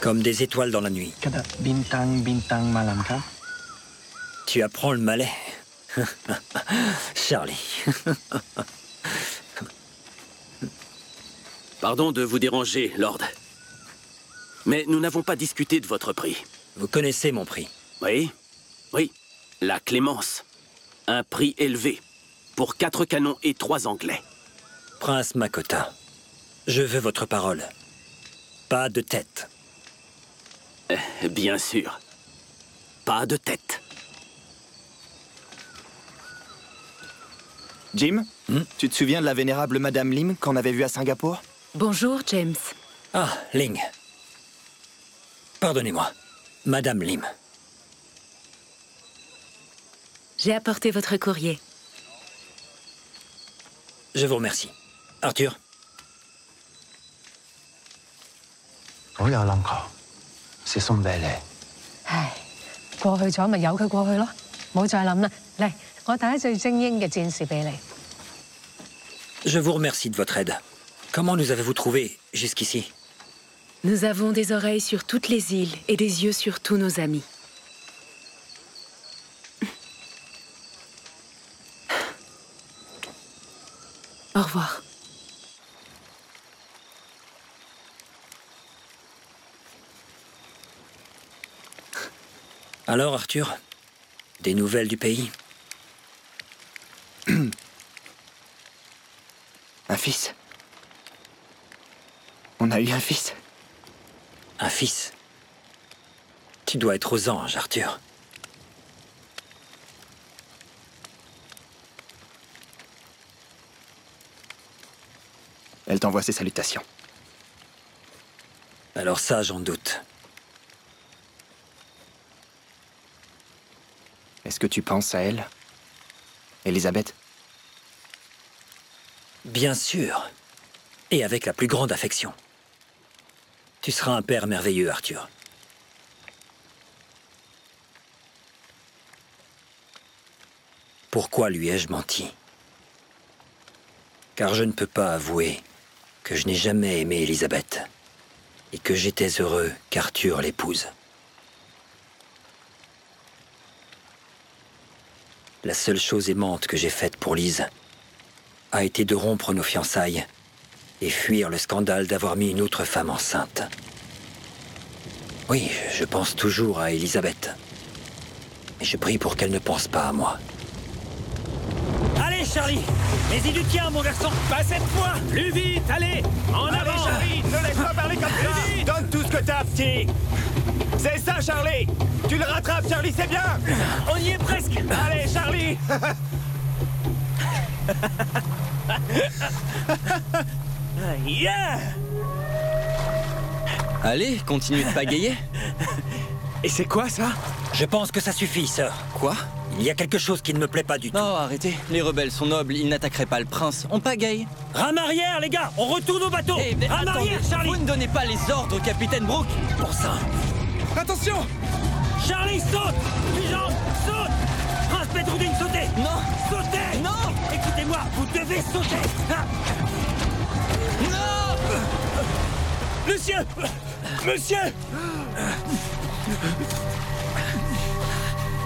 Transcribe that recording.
Comme des étoiles dans la nuit. Kada bintang malam kah? Tu apprends le malais. Charlie. Pardon de vous déranger, Lord. Mais nous n'avons pas discuté de votre prix. Vous connaissez mon prix. Oui, oui. La Clémence. Un prix élevé. Pour 4 canons et 3 Anglais. Prince Makota, je veux votre parole. Pas de tête. Bien sûr. Pas de tête. Jim, tu te souviens de la vénérable Madame Lim qu'on avait vue à Singapour? Bonjour, James. Ah, Ling. Pardonnez-moi. Madame Lim. J'ai apporté votre courrier. Je vous remercie. Arthur? 我有諗過，寫信俾你。 唉，過去咗咪由佢過去咯，冇再諗啦。嚟，我帶最精英嘅戰士俾你。 Je vous remercie de votre aide. Comment nous avez-vous trouvés jusqu'ici? Nous avons des oreilles sur toutes les îles et des yeux sur tous nos amis. Au revoir. Alors, Arthur? Des nouvelles du pays? Un fils. On a eu un fils. Un fils? Tu dois être aux anges, Arthur. Elle t'envoie ses salutations. Alors ça, j'en doute. Est-ce que tu penses à elle, Elisabeth? Bien sûr. Et avec la plus grande affection. Tu seras un père merveilleux, Arthur. Pourquoi lui ai-je menti? Car je ne peux pas avouer que je n'ai jamais aimé Elisabeth et que j'étais heureux qu'Arthur l'épouse. La seule chose aimante que j'ai faite pour Lise a été de rompre nos fiançailles et fuir le scandale d'avoir mis une autre femme enceinte. Oui, je pense toujours à Elisabeth. Mais je prie pour qu'elle ne pense pas à moi. Allez, Charlie! Mais du tien, mon garçon! Pas cette fois! Plus vite, allez! En avant, Charlie! Ne laisse pas parler comme ça! Donne tout ce que t'as, petit! C'est ça, Charlie! Tu le rattrapes, Charlie, c'est bien! On y est presque! Allez, Charlie! Yeah! Allez, continue de pagayer. Et c'est quoi, ça? Je pense que ça suffit, sœur. Quoi? Il y a quelque chose qui ne me plaît pas du tout. Non, arrêtez. Les rebelles sont nobles, ils n'attaqueraient pas le prince. On pagaille. Rame arrière, les gars! On retourne au bateau! Eh, mais Rame attendez, arrière, Charlie! vous ne donnez pas les ordres au capitaine Brooke. Pour ça! Attention! Charlie, saute! Du jambe, saute! Prince Bedroudine, sautez! Non! Sautez! Non! Écoutez-moi, vous devez sauter! Ah. Monsieur! Monsieur!